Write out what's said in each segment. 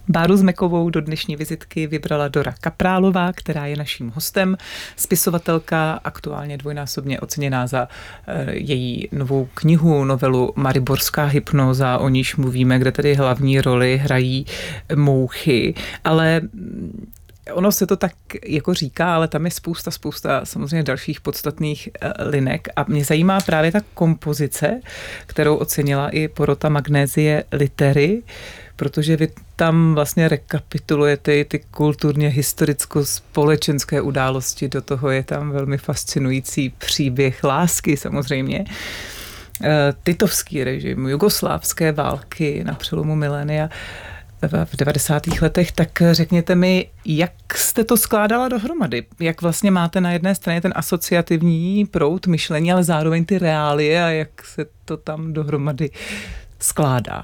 Báru Zmekovou do dnešní vizitky vybrala Dora Kaprálová, která je naším hostem, spisovatelka, aktuálně dvojnásobně oceněná za její novou knihu, novelu Mariborská hypnóza, o níž mluvíme, kde tedy hlavní roli hrají mouchy, ale ono se to tak jako říká, ale tam je spousta samozřejmě dalších podstatných linek a mě zajímá právě ta kompozice, kterou ocenila i porota Magnézie Litery, protože vy tam vlastně rekapitulujete ty kulturně historicko-společenské události, do toho je tam velmi fascinující příběh lásky samozřejmě, titovský režim, jugoslávské války na přelomu milénia v 90. letech, tak řekněte mi, jak jste to skládala dohromady? Jak vlastně máte na jedné straně ten asociativní proud myšlení, ale zároveň ty reálie a jak se to tam dohromady skládá?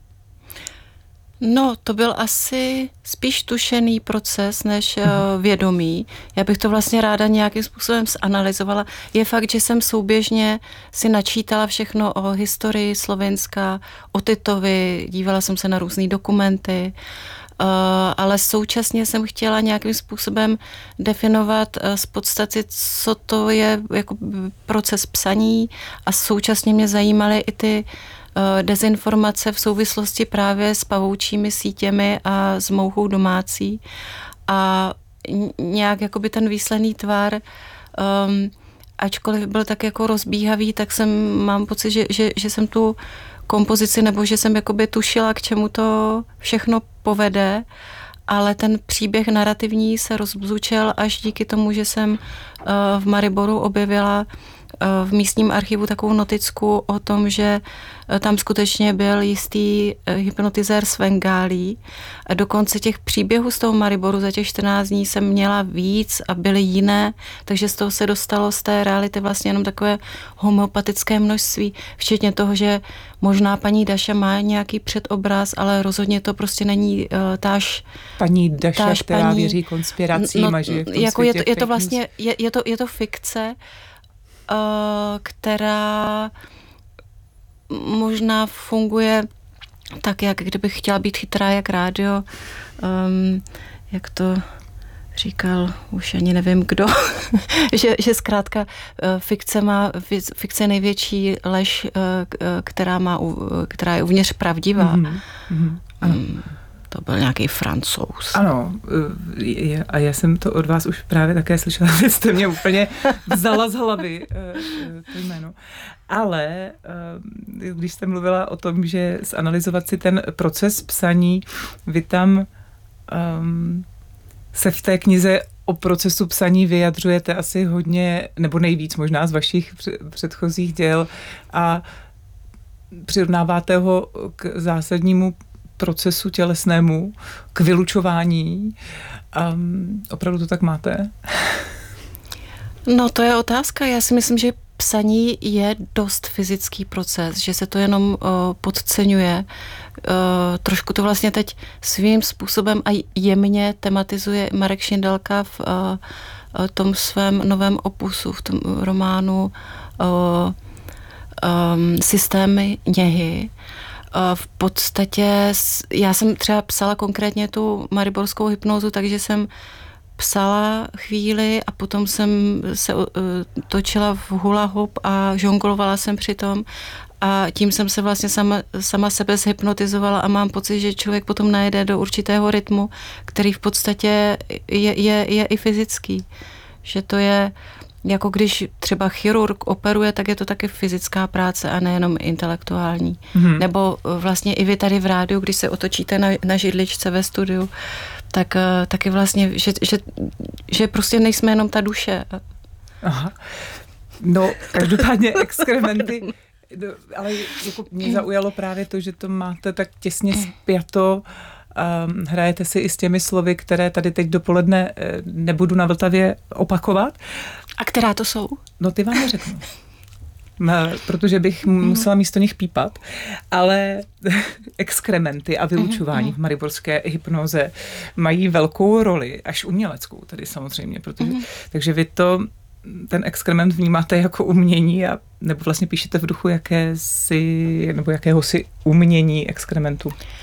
No, to byl asi spíš tušený proces než vědomý. Já bych to vlastně ráda nějakým způsobem zanalyzovala. Je fakt, že jsem souběžně si načítala všechno o historii Slovenska, o Titovi, dívala jsem se na různý dokumenty, ale současně jsem chtěla nějakým způsobem definovat z podstaty, co to je jako proces psaní a současně mě zajímaly i ty dezinformace v souvislosti právě s pavoučími sítěmi a s mouchou domácí a nějak jakoby ten výsledný tvar, ačkoliv byl tak jako rozbíhavý, tak mám pocit, že jsem tu kompozici nebo že jsem jakoby tušila, k čemu to všechno povede, ale ten příběh narrativní se rozbzučel až díky tomu, že jsem v Mariboru objevila v místním archivu takovou noticku o tom, že tam skutečně byl jistý hypnotizér z Bengálí. A dokonce těch příběhů z toho Mariboru za těch 14 dní jsem měla víc a byly jiné, takže z toho se dostalo z té reality vlastně jenom takové homeopatické množství, včetně toho, že možná paní Daša má nějaký předobraz, ale rozhodně to prostě není táž. Paní Daša, která věří konspiracím a žije v tom jako světě je to vlastně, je to fikce, která možná funguje tak, jak kdybych chtěla být chytrá jak rádio, jak to říkal, už ani nevím kdo, že zkrátka fikce je největší lež, která je uvnitř pravdivá. To byl nějaký Francouz. Ano, a já jsem to od vás už právě také slyšela, že jste mě úplně vzala z hlavy to jméno. Ale když jste mluvila o tom, že zanalyzovat si ten proces psaní, vy tam se v té knize o procesu psaní vyjadřujete asi hodně, nebo nejvíc možná z vašich předchozích děl a přirovnáváte ho k zásadnímu procesu tělesnému, k vylučování. Opravdu to tak máte? No to je otázka. Já si myslím, že psaní je dost fyzický proces, že se to jenom podceňuje. Trošku to vlastně teď svým způsobem a jemně tematizuje Marek Šindelka v tom svém novém opusu, v tom románu Systémy něhy. V podstatě já jsem třeba psala konkrétně tu mariborskou hypnózu, takže jsem psala chvíli a potom jsem se točila v hula hop a žonglovala jsem přitom a tím jsem se vlastně sama sebe zhypnotizovala a mám pocit, že člověk potom najde do určitého rytmu, který v podstatě je i fyzický. Že to je jako když třeba chirurg operuje, tak je to taky fyzická práce a nejenom intelektuální. Nebo vlastně i vy tady v rádiu, když se otočíte na židličce ve studiu, tak taky vlastně, že prostě nejsme jenom ta duše. Aha. No, každopádně exkrementy, ale jako mě zaujalo právě to, že to máte tak těsně spjato. Hrajete si i s těmi slovy, které tady teď dopoledne nebudu na Vltavě opakovat. A která to jsou? No ty vám neřeknu. Protože bych musela místo nich pípat. Ale exkrementy a vylučování v mariborské hypnoze mají velkou roli, až uměleckou tady samozřejmě. Takže vy ten exkrement vnímáte jako umění a nebo vlastně píšete v duchu jakéhosi umění exkrementu.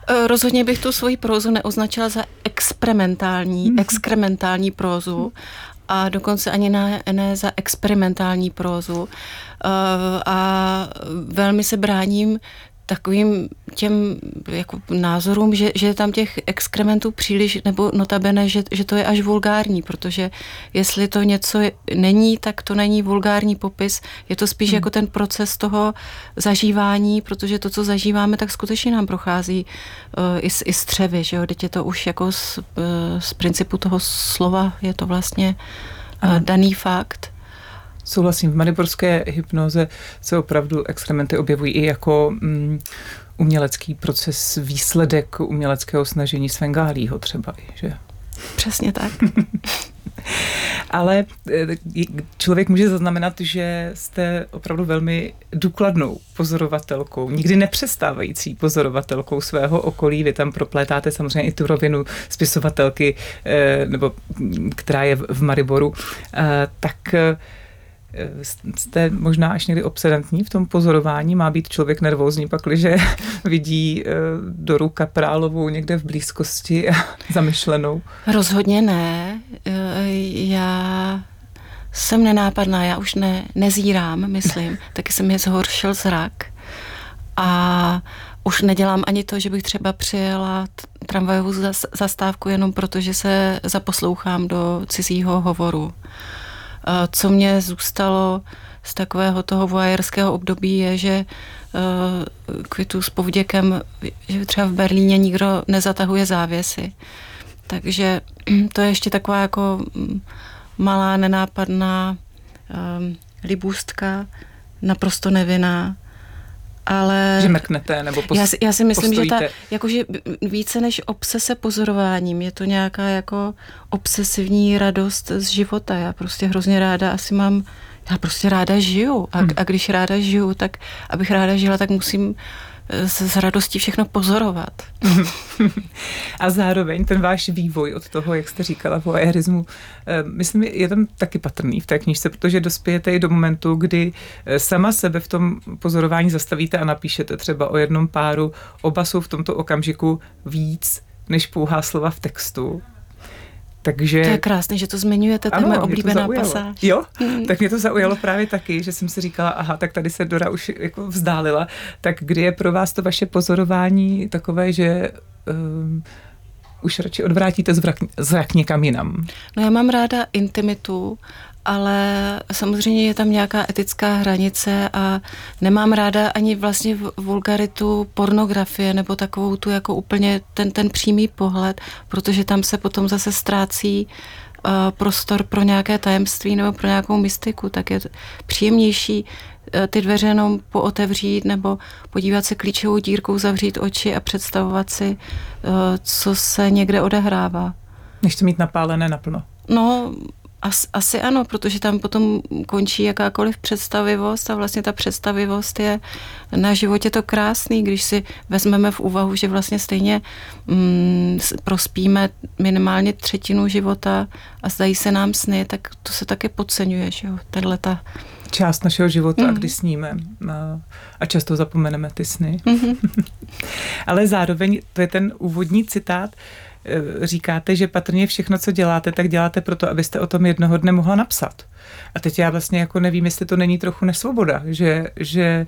Rozhodně bych tu svoji prózu neoznačila za exkrementální prózu a dokonce ani ne za experimentální prózu. A velmi se bráním takovým těm jako názorům, že je tam těch exkrementů příliš, nebo notabene, že to je až vulgární, protože jestli to něco není, tak to není vulgární popis, je to spíš jako ten proces toho zažívání, protože to, co zažíváme, tak skutečně nám prochází i střevy, že jo, teď je to už jako z principu toho slova, je to vlastně daný fakt. Souhlasím, v mariborské hypnoze se opravdu exkrementy objevují i jako umělecký proces, výsledek uměleckého snažení Svengálího třeba, že? Přesně tak. Ale člověk může zaznamenat, že jste opravdu velmi důkladnou pozorovatelkou, nikdy nepřestávající pozorovatelkou svého okolí. Vy tam proplétáte samozřejmě i tu rovinu spisovatelky, nebo která je v Mariboru. Tak jste možná až někdy obsedantní v tom pozorování, má být člověk nervózní, pakliže vidí Doru Kaprálovou někde v blízkosti a zamyšlenou? Rozhodně ne. Já jsem nenápadná, já už nezírám, myslím, taky se mi zhoršil zrak a už nedělám ani to, že bych třeba přijela tramvajovou zastávku jenom proto, že se zaposlouchám do cizího hovoru. Co mě zůstalo z takového toho voajerského období je, že kvitu s povděkem, že třeba v Berlíně nikdo nezatahuje závěsy. Takže to je ještě taková jako malá, nenápadná libůstka, naprosto nevinná. Ale že mrknete nebo já si myslím, postojíte. Že jakože více než obsese pozorováním, je to nějaká jako obsesivní radost z života. Já prostě hrozně ráda já prostě ráda žiju. A když ráda žiju, tak abych ráda žila, tak musím s radostí všechno pozorovat. A zároveň ten váš vývoj od toho, jak jste říkala, voajerismu, myslím, je tam taky patrný v té knížce, protože dospějete i do momentu, kdy sama sebe v tom pozorování zastavíte a napíšete třeba o jednom páru. Oba jsou v tomto okamžiku víc než pouhá slova v textu. Takže... To je krásné, že to zmiňujete, to je moje oblíbená pasáž. Jo, tak mě to zaujalo právě taky, že jsem si říkala, aha, tak tady se Dora už jako vzdálila. Tak kdy je pro vás to vaše pozorování takové, že už radši odvrátíte zrak někam jinam? No já mám ráda intimitu, ale samozřejmě je tam nějaká etická hranice a nemám ráda ani vlastně vulgaritu pornografie nebo takovou tu jako úplně ten přímý pohled, protože tam se potom zase ztrácí prostor pro nějaké tajemství nebo pro nějakou mystiku, tak je příjemnější ty dveře jenom pootevřít nebo podívat se klíčovou dírkou, zavřít oči a představovat si, co se někde odehrává. Než to mít napálené naplno. No, asi ano, protože tam potom končí jakákoliv představivost a vlastně ta představivost je na životě to krásný, když si vezmeme v úvahu, že vlastně stejně prospíme minimálně třetinu života a zdají se nám sny, tak to se taky podceňuje, že jo, tato část našeho života, a kdy sníme a často zapomeneme ty sny. Ale zároveň, to je ten úvodní citát, říkáte, že patrně všechno, co děláte, tak děláte proto, abyste o tom jednoho dne mohla napsat. A teď já vlastně jako nevím, jestli to není trochu nesvoboda, že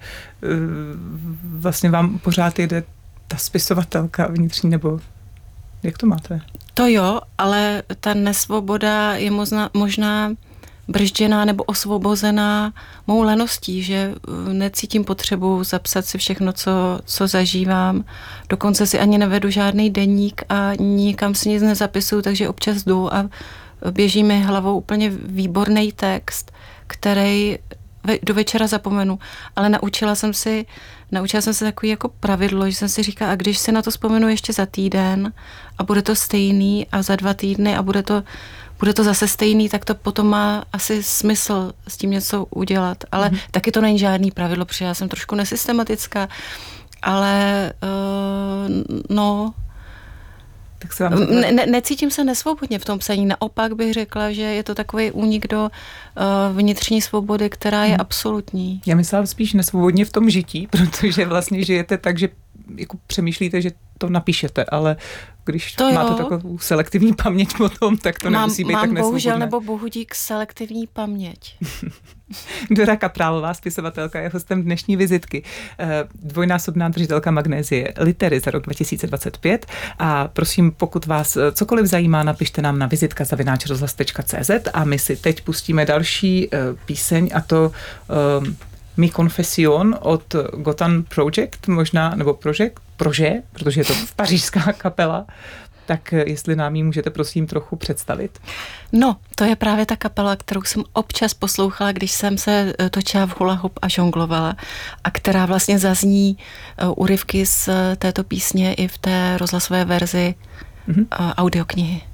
vlastně vám pořád jde ta spisovatelka vnitřní, nebo jak to máte? To jo, ale ta nesvoboda je možná bržděná nebo osvobozená mou leností, že necítím potřebu zapsat si všechno, co zažívám. Dokonce si ani nevedu žádný deník a nikam si nic nezapisuju, takže občas jdu a běží mi hlavou úplně výborný text, který do večera zapomenu. Ale naučila jsem se takový jako pravidlo, že jsem si říkala, a když si na to vzpomenu ještě za týden a bude to stejný a za 2 týdny a bude to zase stejný, tak to potom má asi smysl s tím něco udělat. Ale taky to není žádný pravidlo, protože já jsem trošku nesystematická, ale tak se vám necítím se nesvobodně v tom psaní. Naopak bych řekla, že je to takový únik do vnitřní svobody, která je absolutní. Já myslela spíš nesvobodně v tom žití, protože vlastně žijete tak, že jako přemýšlíte, že to napíšete, ale když máte takovou selektivní paměť potom, tak to nemusí být tak nesvobodné. Mám bohužel nebo bohudík selektivní paměť. Dora Kaprálová, spisovatelka, je hostem dnešní vizitky. Dvojnásobná držitelka Magnézie Litery za rok 2025. A prosím, pokud vás cokoliv zajímá, napište nám na vizitka@rozhlas.cz a my si teď pustíme další píseň, a to Mi Confession od Gotham Project, možná, nebo Prože, protože je to pařížská kapela. Tak jestli nám ji můžete prosím trochu představit. No, to je právě ta kapela, kterou jsem občas poslouchala, když jsem se točila v hula hoop a žonglovala, a která vlastně zazní úryvky z této písně i v té rozhlasové verzi audioknihy.